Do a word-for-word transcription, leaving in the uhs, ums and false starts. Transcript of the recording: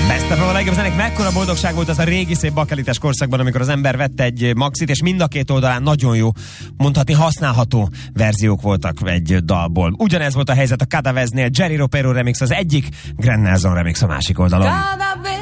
Best of a legjobb zenék, mekkora boldogság volt az a régi szép bakelites korszakban, amikor az ember vette egy maxit, és mind a két oldalán nagyon jó, mondhatni használható verziók voltak egy dalból. Ugyanez volt a helyzet a Cadaveznél, Jerry Ropero remix az egyik, Grand Nelson remix a másik oldalon.